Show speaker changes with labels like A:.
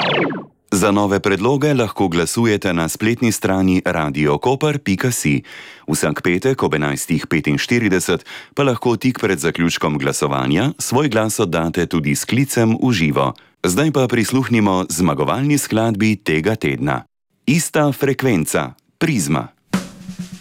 A: Za nove predloge lahko glasujete na spletni strani radiokoper.si. Vsak petek ob 11.45 pa lahko tik pred zaključkom glasovanja svoj glas oddate tudi s klicem v živo. Zdaj pa prisluhnimo zmagovalni skladbi tega tedna. Ista frekvenca, Prizma.